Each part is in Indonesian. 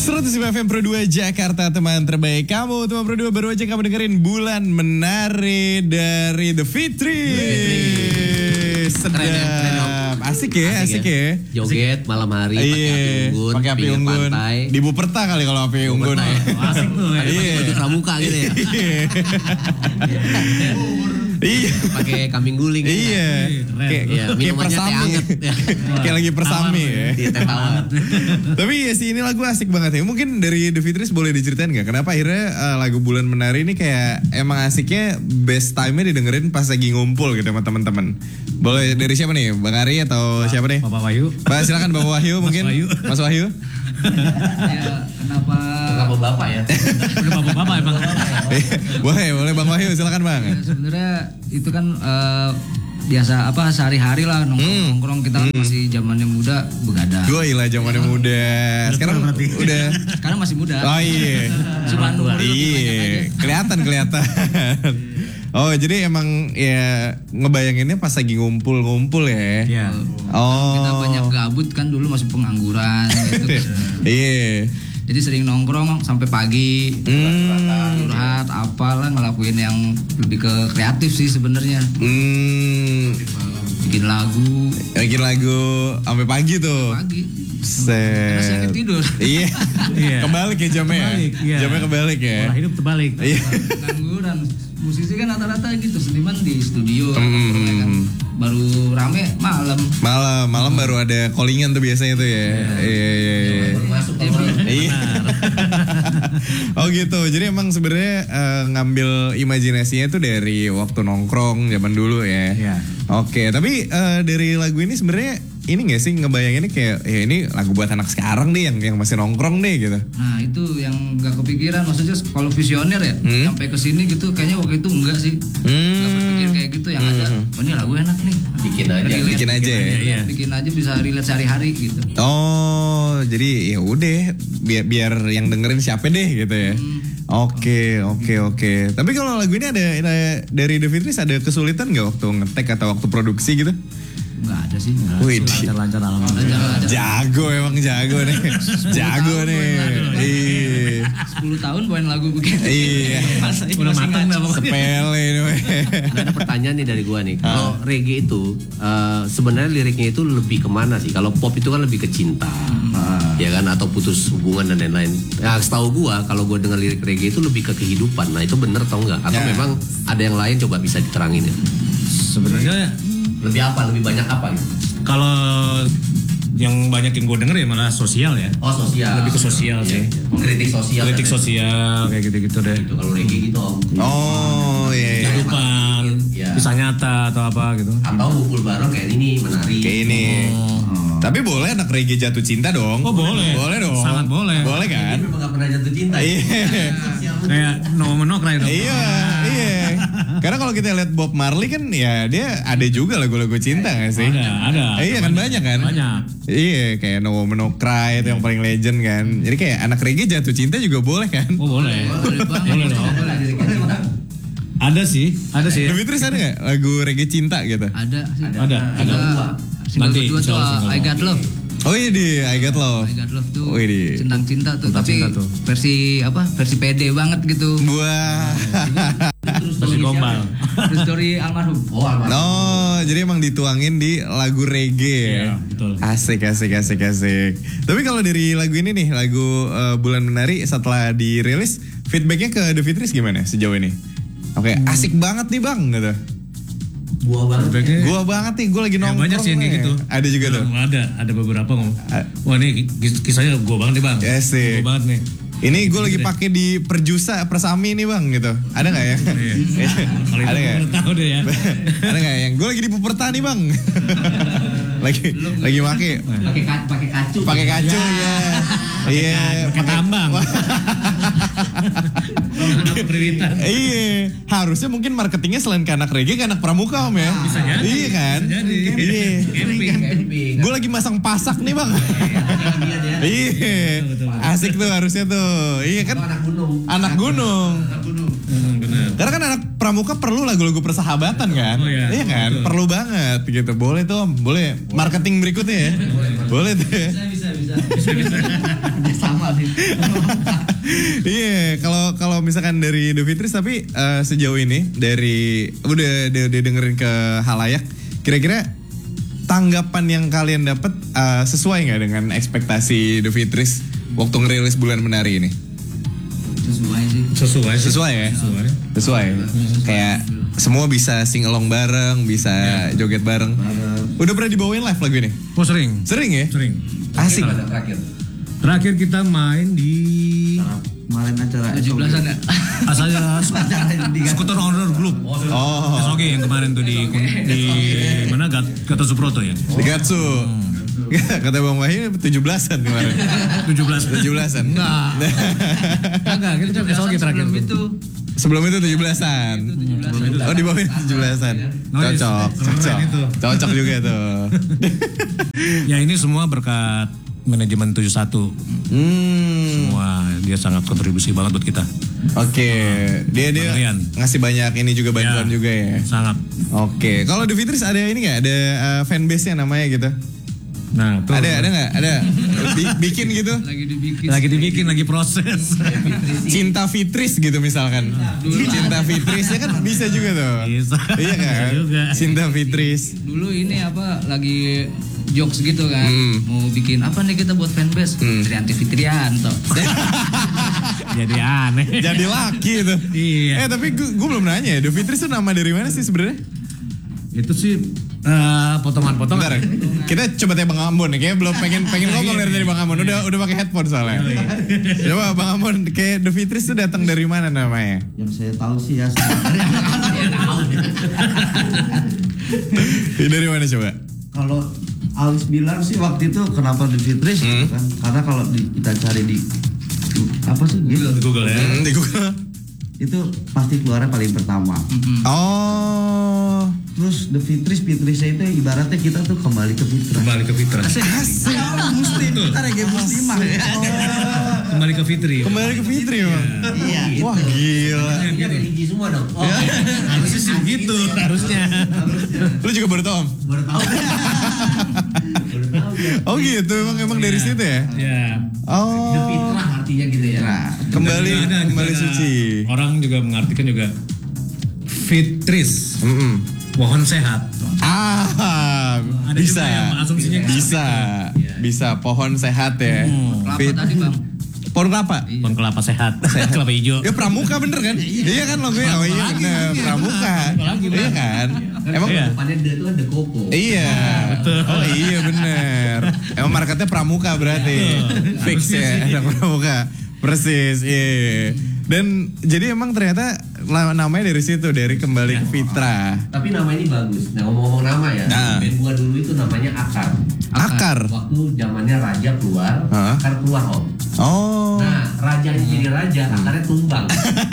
105 FM Pro 2 Jakarta, teman terbaik kamu. Teman Pro 2 baru aja kamu dengerin Bulan Menari dari The Fitri. Sedap. Asik ya. Joget malam hari pakai api unggun. Di Buperta kali kalau api unggun. Asik tuh ya. Baju pramuka gitu ya. Iya. Pakai kambing guling. Iya. Kayak persami. Kayak lagi persami ya. Teh tawar. Tapi ya sih ini lagu asik banget ya. Mungkin dari The Fitris boleh diceritain nggak kenapa akhirnya lagu Bulan Menari ini kayak emang asiknya best time-nya didengerin pas lagi ngumpul gitu sama teman-teman. Boleh dari siapa nih? Bang Ari atau siapa nih? Bapak Wahyu. Pak silakan Bapak Wahyu mungkin. Mas Wahyu. Ya, kenapa bapak ya? Udah bapak-bapak emang. boleh Bang Wahyu silakan Bang. Ya, sebenarnya itu kan biasa sehari-hari lah nongkrong kita kan masih zamannya muda begadang. Gue ilah zamannya muda. Sekarang udah. Sekarang masih muda. Oh iya. Cuman iya. Kelihatan. Oh jadi emang ya ngebayanginnya pas lagi ngumpul ya. Iya. Oh. Kita banyak gabut kan dulu masih pengangguran gitu. Iya. Jadi sering nongkrong sampai pagi, curhat apalah ngelakuin yang lebih ke kreatif sih sebenarnya. Bikin lagu sampai pagi tuh. pagi. Set. Karena saya tidur. Iya. Kebalik ya jamnya. Jamnya kebalik ya. Pola hidup terbalik. Iya. Pengangguran. Musisi kan rata-rata gitu, seniman di studio kan. Baru rame Malam baru ada callingan tuh biasanya tuh ya. Iya. Masuk Iya. Oh gitu. Jadi emang sebenarnya ngambil imajinasinya tuh dari waktu nongkrong zaman dulu ya. Iya. Oke, tapi dari lagu ini sebenarnya ini gak sih ngebayanginnya kayak ya ini lagu buat anak sekarang nih yang masih nongkrong nih gitu. Nah itu yang gak kepikiran, maksudnya kalau visioner ya sampai ke sini gitu kayaknya waktu itu enggak sih. Gak berpikir kayak gitu, yang ada oh ini lagu enak nih. Bikin aja ya. Iya. Bikin aja bisa relate sehari-hari gitu. Oh, jadi ya udah biar yang dengerin siapa deh gitu ya. Oke. Tapi kalau lagu ini ada dari The Fitris ada kesulitan nggak waktu ngetek atau waktu produksi gitu? Enggak ada sih. Wih, Lancar-lancar alhamdulillah. jago nih. Jago nih. Iya. 10 tahun main lagu begini. Iya. Udah matang dah pokoknya. Sepele ini. Ada pertanyaan nih dari gua nih. Kalau reggae itu sebenarnya liriknya itu lebih kemana sih? Kalau pop itu kan lebih ke cinta, ya kan, atau putus hubungan dan lain-lain. Nah, setahu gua kalau gua dengar lirik reggae itu lebih ke kehidupan. Nah itu bener atau enggak? Atau memang ada yang lain? Coba bisa diterangin ya. Sebenarnya Lebih banyak apa gitu? kalau yang banyak yang gue denger ya malah sosial ya. Oh sosial. Lebih ke sosial sih. Kritik sosial. Kritik sosial kayak gitu-gitu deh. Itu kalau reggae gitu. Oh iya. Kehidupan, Iya. kisah nyata atau apa gitu. Atau ngumpul bareng kayak ini menari. Kayak ini. Tapi boleh anak reggae jatuh cinta dong. Oh boleh. Boleh dong. Sangat boleh. Boleh kan? Ini memang gak pernah jatuh cinta. Iya. Kayak No Menokrai dong. Iya. Karena kalau kita lihat Bob Marley kan ya dia ada juga lagu-lagu cinta gak sih? Ada. Iya kan banyak kan? Banyak. Iya kayak No Woman No Cry itu yang paling legend kan. Jadi kayak anak reggae jatuh cinta juga boleh kan? Oh boleh. Boleh dong. Ada sih. The Fitris ada gak lagu reggae cinta gitu? Ada sih. Ada. Single Nanti, kedua tuh insya Allah, I Got Love. Oh iya di I Got Love. I Got Love tuh Oh, ini. tentang cinta tuh, Tentang tapi cinta tuh. versi pede banget gitu. Wah. Masih gombal. Terus story almarhum. Oh almarhum. No, jadi emang dituangin di lagu reggae. Iya, betul. Asik. Tapi kalau dari lagu ini nih, lagu Bulan Menari setelah dirilis, feedbacknya ke The Fitris gimana sejauh ini? Oke, asik banget nih bang, gitu. Gua banget. Feedbacknya Gua banget nih, gua lagi ya, nongkrong. banyak sih yang kayak nih. gitu. Ada juga tuh. Ada beberapa ngomong. Wah ini kisahnya gue banget nih bang. Asik. Gue banget nih. Ini gue lagi pakai di Perjusa Persami nih bang, gitu. Ada nggak ya? Kalau Ada itu nggak? gue tahu deh ya. Ada nggak yang gue lagi di Puperta nih bang? lagi pakai. Pakai kacu ya. Iya. Pakai tambang. Prioritas. Iya, harusnya mungkin marketingnya selain ke anak reggae, ke anak pramuka om ya. Bisa jadi. Iya kan? Bisa jadi. Iya. Camping. Gue lagi masang pasak nih bang. Iya. Betul. Asik tuh harusnya tuh. Iya kan? Anak gunung. Anak gunung. Benar. Karena kan anak pramuka perlu lagu-lagu persahabatan kan? Oh, iya. kan? Betul. Perlu banget gitu. Boleh tuh om. Boleh. Marketing berikutnya ya. Boleh tuh ya. Bisa. Dia sama sih. Iya, kalau misalkan dari The Fitris tapi sejauh ini dari udah dengerin ke halayak, kira-kira tanggapan yang kalian dapat sesuai nggak dengan ekspektasi The Fitris waktu ngerilis Bulan Menari ini? Sesuai sih. Sesuai ya? Sesuai. Kayak semua bisa sing along bareng, bisa joget bareng. Udah pernah dibawain live lagu ini? Oh sering. Sering ya? Sering. Asik. Terakhir kita main di Kemarin acara 17-an ya. asalnya Skuter Honor Group. Oh, SOG yang kemarin tuh di mana Gatot Subroto ya. di Gatsu. Kata Bang Wahyu 17-an kemarin. 17-an. Enggak, kita coba SOG terakhir. Sebelum itu Sebelum itu 17-an. Oh, di bawah 17-an. Cocok juga tuh. Ya ini semua berkat manajemen 71. Semua dia sangat kontribusi banget buat kita. Oke, dia Rian. ngasih banyak ini juga bantuan Ya, juga ya. Sangat. Oke, kalau The Fitris ada ini nggak? Ada fanbase-nya namanya gitu? Nah, tuh. Ada nggak? Ada. Bikin gitu? lagi dibikin. lagi proses. Cinta Fitris gitu misalkan. Cinta Fitris ya kan bisa juga tuh. Bisa. Iya kan? Bisa juga. Cinta Fitris. Dulu ini apa lagi jokes gitu kan. Mau bikin apa nih kita buat fanbase? Trianti Fitrianto. Jadi aneh. Jadi laki itu. Iya. Tapi gue belum nanya ya. The Fitris itu nama dari mana sih sebenarnya? Itu sih potongan-potongan. Bentar, kita coba tanya Bang Ambon nih. Kayaknya belum pengen ngomong dari tadi Bang Ambon. Udah pakai headphone soalnya. Coba Bang Ambon, kayak The Fitris itu datang dari mana namanya? Yang saya tahu sih ya. Dari mana coba? Kalau Alis bilang sih waktu itu kenapa The Fitris gitu kan? Karena kalau kita cari di apa sih gitu, Di Google ya. Di Google. itu pasti keluarnya paling pertama. Oh. Terus The Fitrisnya itu ibaratnya kita tuh kembali ke fitrah. Kembali ke fitrah. Asik. Muslim, kita reggae muslimah. Kembali ke fitri. Kembali ke Fitri Bang. Iya. Wah gila. Dia religi semua dong. Oh, Harusnya sih gitu. Harusnya. Lu juga baru tahu Om? baru tahu. Baru tahu dia. Oh gitu, emang dari situ ya? Ya. Oh. The fitrah artinya gitu ya. Kembali Ada suci. Orang juga mengartikan juga fitris. Pohon sehat. Bisa. Ada juga yang asumsinya gitu. Bisa pohon sehat ya. Kelapa Fit- tadi bang. Pohon kelapa. Pohon kelapa sehat. Kelapa hijau. Ya pramuka bener kan? Iya kan logonya. Oh iya bener pramuka. Iya kan? Emang Iya. Depannya dia itu kan The Coco. iya. Oh iya bener. Emang marketnya pramuka berarti. Fix ya anak pramuka. Persis. Iya. Dan jadi emang ternyata namanya dari situ, dari kembali ke fitrah. Tapi nama ini bagus. Nah ngomong-ngomong nama ya, Nah. band gua dulu itu namanya Akar. Akar. Waktu zamannya raja keluar, Hah? Akar keluar Om. Oh. Nah rajanya jadi raja, akarnya tumbang.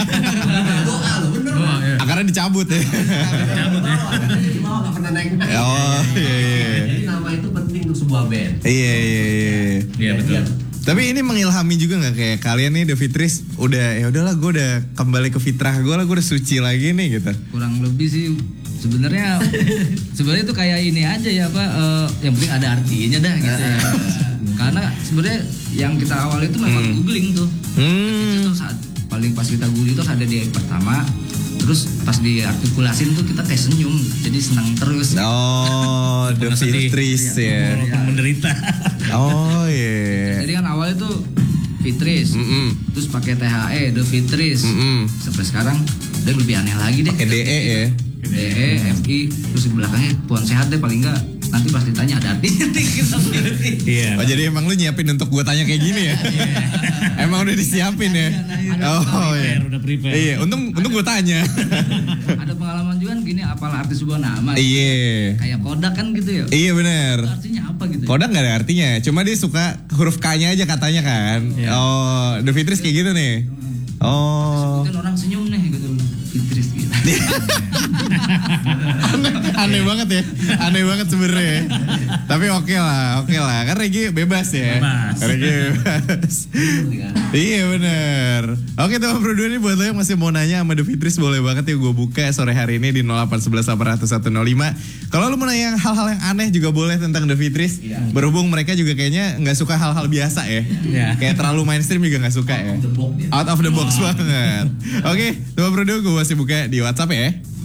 Doa lo bener kan? Akarnya dicabut ya. Akarnya di bawah nggak pernah naik. Oh iya. Jadi nama itu penting untuk sebuah band. Iya. Iya betul. Tapi ini mengilhami juga nggak kayak kalian nih The Fitris udah ya udahlah gue udah kembali ke fitrah gue lah, gue udah suci lagi nih gitu. Kurang lebih sih sebenarnya itu kayak ini aja ya Pak, yang penting ada artinya dah gitu ya. Karena sebenarnya yang kita awal itu memang googling tuh. Itu saat paling pas kita googling itu ada di pertama, terus pas diartikulasin tuh kita kayak senyum, jadi senang terus. Oh, The Fitris ya. Walaupun menderita. Oh iya. Jadi kan awalnya tuh Fitris, terus pakai THE, The Fitris. Sampai sekarang udah lebih aneh lagi deh. Pakai DE ya. DE, FI, terus di belakangnya pohon sehat deh paling enggak. Nanti pas ditanya ada artinya nih kita ngerti. Iya. Oh jadi emang lu nyiapin untuk gue tanya kayak gini ya? Emang udah disiapin ya? Oh iya. Udah prepare. Iya, untung gue tanya. Ada pengalaman juga kan gini, apalah arti sebuah nama. Iya. Kayak Kodak kan gitu ya. Iya bener. Itu artinya apa gitu? Kodak gak ada artinya, cuma dia suka huruf K-nya aja katanya kan. Oh, The Fitris kayak gitu nih. Oh. Mungkin orang senyum nih gitu. Fitris gitu. Aneh banget ya. Aneh banget sebenarnya. Tapi oke lah. Kan Regi bebas ya. Bebas. Regi bebas. Iya bener. Oke teman Bro 2 ini buat lo yang masih mau nanya sama The Fitris, boleh banget ya gue buka sore hari ini di 0811 800 105. Kalau lo mau nanya hal-hal yang aneh juga boleh tentang The Fitris. Berhubung mereka juga kayaknya nggak suka hal-hal biasa ya. Kayak terlalu mainstream juga nggak suka ya. Out of the box banget. Oke, teman Bro 2 gue masih buka di WhatsApp ya.